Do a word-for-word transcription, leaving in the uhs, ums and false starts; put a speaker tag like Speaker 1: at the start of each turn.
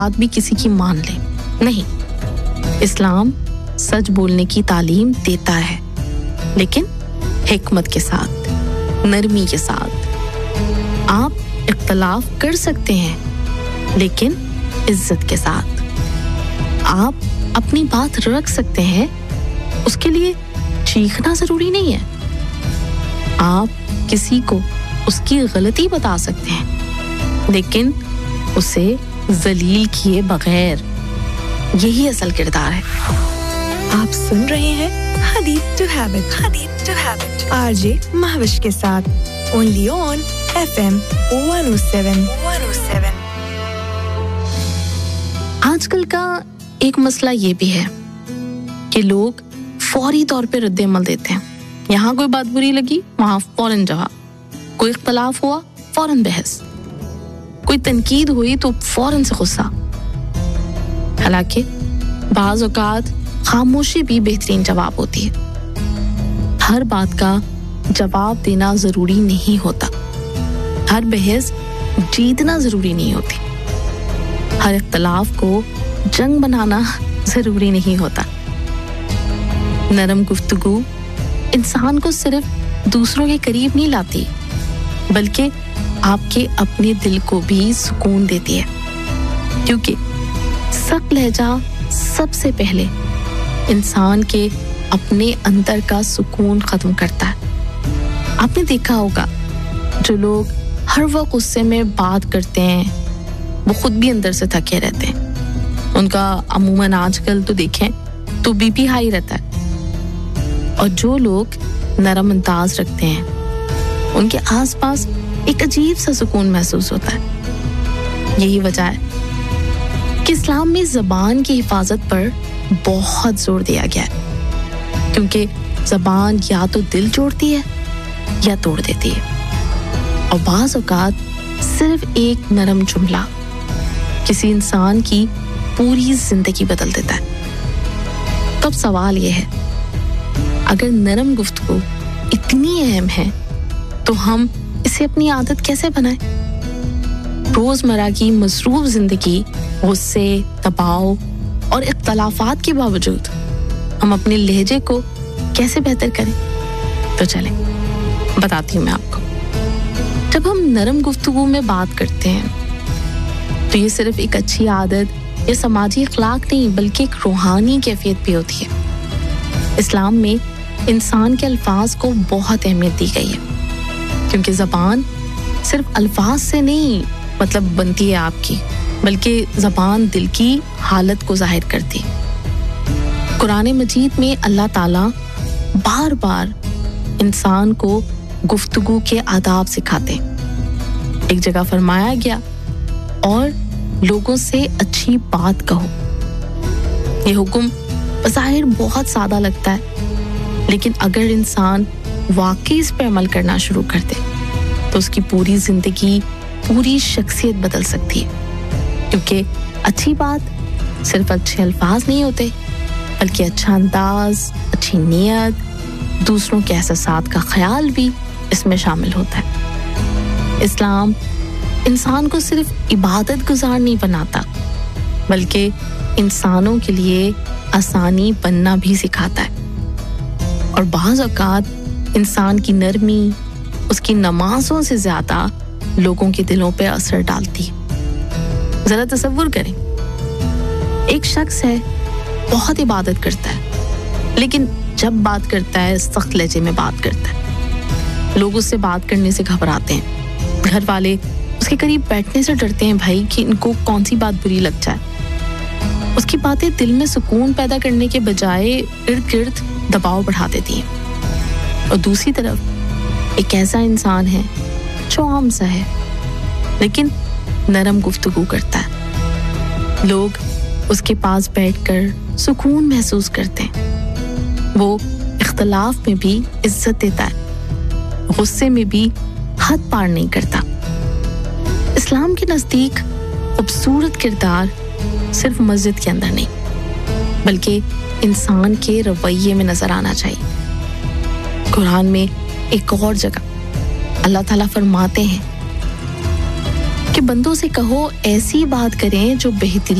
Speaker 1: बात भी किसी की मान ले। नहीं, इस्लाम सच बोलने की तालीम देता है, लेकिन हिकमत के साथ, नरमी के साथ। आप इख्तलाफ कर सकते हैं, लेकिन इज्जत के साथ। आप अपनी बात रख सकते हैं, उसके लिए चीखना जरूरी नहीं है। आप किसी को उसकी गलती बता सकते हैं, लेकिन उसे जलील किए बगैर। यही असल किरदार है।
Speaker 2: आप सुन रहे हैं हदीथ to habit, हदीथ to habit, RJ Mahwish के साथ, only on FM one O seven one O seven.
Speaker 1: आजकल का एक मसला ये भी है कि लोग फौरी तौर पे रद्द अमल देते हैं। यहाँ कोई बात बुरी लगी, वहाँ फौरन जवाब। कोई इख्तलाफ हुआ, फौरन बहस। कोई तनकीद हुई तो फौरन से गुस्सा। हालांकि बाज़ औक़ात खामोशी भी बेहतरीन जवाब होती है। हर बात का जवाब देना जरूरी नहीं होता। हर बहस जीतना जरूरी नहीं होती। हर इख्तलाफ को जंग बनाना जरूरी नहीं होता। नरम गुफ्तगू इंसान को सिर्फ दूसरों के करीब नहीं लाती, बल्कि आपके अपने दिल को भी सुकून देती है, क्योंकि सख्त लहजा सबसे पहले इंसान के अपने अंदर का सुकून खत्म करता है। आपने देखा होगा, जो लोग हर वक्त गुस्से में बात करते हैं, वो खुद भी अंदर से थके रहते हैं। उनका अमूमन आजकल तो देखें तो बीपी हाई रहता है। और जो लोग नरम अंदाज रखते हैं, उनके आसपास एक अजीब सा सुकून महसूस होता है। यही वजह है कि इस्लाम में ज़बान की हिफाजत पर बहुत जोर दिया गया है, क्योंकि ज़बान या तो दिल जोड़ती है या तोड़ देती है। और बाज़ औक़ात सिर्फ एक नरम जुमला किसी इंसान की पूरी जिंदगी बदल देता है। तब सवाल यह है, अगर नरम गुफ्तगू इतनी अहम है, तो हम इसे अपनी आदत कैसे बनाएं? रोजमर्रा की मसरूफ जिंदगी, गुस्से, दबाव और इख्तलाफात के बावजूद हम अपने लहजे को कैसे बेहतर करें? तो चलें, बताती हूँ मैं आपको। जब हम नरम गुफ्तगू में बात करते हैं, तो ये सिर्फ एक अच्छी आदत या समाजी अखलाक नहीं, बल्कि एक रूहानी कैफियत भी होती है। इस्लाम में इंसान के अल्फाज को बहुत अहमियत दी गई है, क्योंकि ज़बान सिर्फ अल्फाज से नहीं मतलब बनती है आपकी, बल्कि ज़बान दिल की हालत को जाहिर करती है। कुरान मजीद में अल्लाह ताला बार बार इंसान को गुफ्तगू के आदाब सिखाते हैं। एक जगह फरमाया गया, और लोगों से अच्छी बात कहो। ये हुक्म बज़ाहिर बहुत सादा लगता है, लेकिन अगर इंसान वाकई इस पर अमल करना शुरू कर दे, तो उसकी पूरी जिंदगी, पूरी शख्सियत बदल सकती है। क्योंकि अच्छी बात सिर्फ अच्छे अल्फाज नहीं होते, बल्कि अच्छा अंदाज, अच्छी नीयत, दूसरों के एहसासात का ख्याल भी इसमें शामिल होता है। इस्लाम इंसान को सिर्फ इबादत गुजार नहीं बनाता, बल्कि इंसानों के लिए आसानी बनना भी सिखाता है। और बाज़ औक़ात इंसान की नरमी उसकी नमाज़ों से ज़्यादा लोगों के दिलों पे असर डालती है। ज़रा तसव्वुर करें, एक शख्स है, बहुत इबादत करता है, लेकिन जब बात करता है सख्त लहजे में बात करता है। लोग उससे बात करने से घबराते हैं। घर वाले उसके करीब बैठने से डरते हैं भाई, कि इनको कौन सी बात बुरी लग जाए। उसकी बातें दिल में सुकून पैदा करने के बजाय इर्द गिर्द दबाव बढ़ा देती हैं। और दूसरी तरफ एक ऐसा इंसान है जो आम सा है, लेकिन नरम गुफ्तगू करता है। लोग उसके पास बैठकर सुकून महसूस करते हैं। वो इख्तलाफ में भी इज्जत देता है, गुस्से में भी हद पार नहीं करता। इस्लाम के नज़दीक खूबसूरत किरदार सिर्फ मस्जिद के अंदर नहीं, बल्कि इंसान के रवैये में नजर आना चाहिए। कुरान में एक और जगह अल्लाह ताला फरमाते हैं, کہ بندوں سے کہو ایسی بات کریں جو بہترین